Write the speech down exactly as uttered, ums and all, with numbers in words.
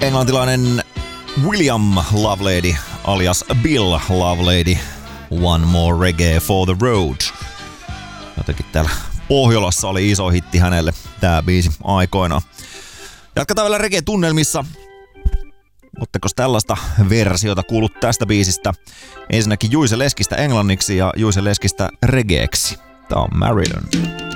englantilainen William Lovelady alias Bill Lovelady. One More Reggae for the Road. Jotenkin täällä Pohjolassa oli iso hitti hänelle tää biisi aikoinaan. Jatketaan vielä reggae-tunnelmissa. Ootteko tällaista versiota kuullut tästä biisistä? Ensinnäkin Juise Leskistä englanniksi ja Juise Leskistä reggaeksi. Tää on Marilyn.